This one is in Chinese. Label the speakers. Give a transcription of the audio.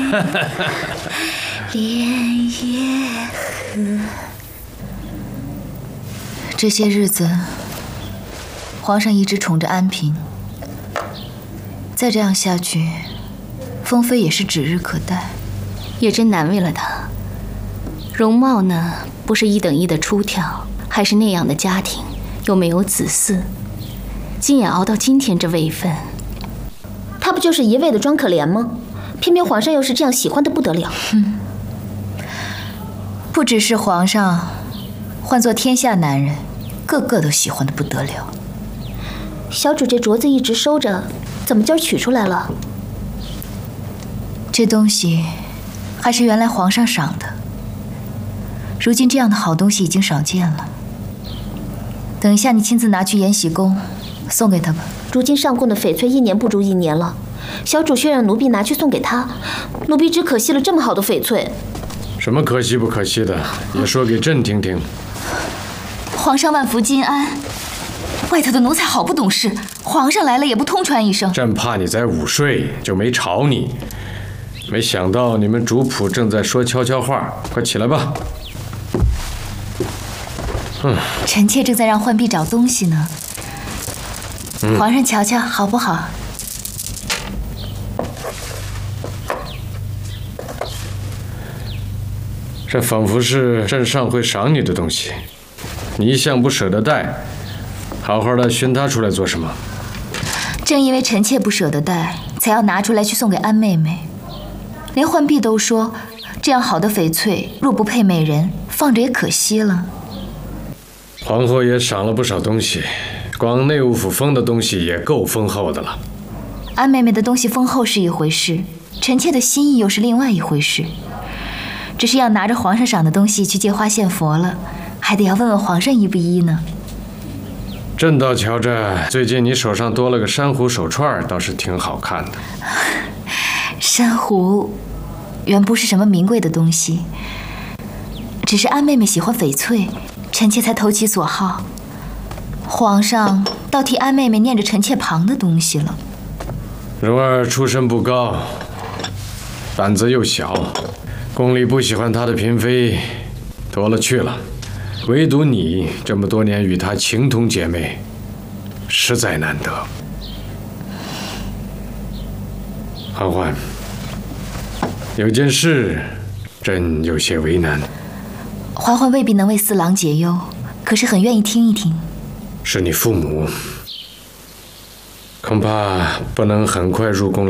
Speaker 1: 莲叶河。这些日子，皇上一直宠着安嫔，再这样下去，封妃也是指日可待。
Speaker 2: 也真难为了她，容貌呢不是一等一的出挑，还是那样的家庭，又没有子嗣，竟也熬到今天这位分。
Speaker 3: 她不就是一味的装可怜吗？偏偏皇上又是这样喜欢的不得了。
Speaker 1: 不只是皇上，换做天下男人，个个都喜欢的不得了。
Speaker 3: 小主这镯子一直收着，怎么今儿取出来了？
Speaker 1: 这东西还是原来皇上赏的，如今这样的好东西已经少见了。等一下你亲自拿去延禧宫，送给他吧。
Speaker 3: 如今上贡的翡翠一年不如一年了，小主却让奴婢拿去送给他，奴婢只可惜了这么好的翡翠。
Speaker 4: 什么可惜不可惜的，也说给朕听听。
Speaker 1: 皇上万福金安，外头的奴才好不懂事，皇上来了也不通传一声。
Speaker 4: 朕怕你在午睡，就没吵你。没想到你们主仆正在说悄悄话，快起来吧。
Speaker 1: 臣妾正在让浣碧找东西呢。皇上瞧瞧好不好？
Speaker 4: 这仿佛是朕上回赏你的东西，你一向不舍得带，好好的寻它出来做什么？
Speaker 1: 正因为臣妾不舍得带，才要拿出来去送给安妹妹。连浣碧都说，这样好的翡翠若不配美人，放着也可惜了。
Speaker 4: 皇后也赏了不少东西，光内务府封的东西也够丰厚的了。
Speaker 1: 安妹妹的东西丰厚是一回事，臣妾的心意又是另外一回事。只是要拿着皇上赏的东西去借花献佛了，还得要问问皇上依不依呢。
Speaker 4: 朕倒瞧着，最近你手上多了个珊瑚手串，倒是挺好看的。
Speaker 1: 珊瑚原不是什么名贵的东西，只是安妹妹喜欢翡翠，臣妾才投其所好。皇上倒替安妹妹念着臣妾旁的东西了。
Speaker 4: 蓉儿出身不高，胆子又小，宫里不喜欢她的嫔妃多了去了，唯独你这么多年与她情同姐妹，实在难得。嬛嬛，有件事，朕有些为难。
Speaker 1: 嬛嬛未必能为四郎解忧，可是很愿意听一听。
Speaker 4: 是你父母，恐怕不能很快入宫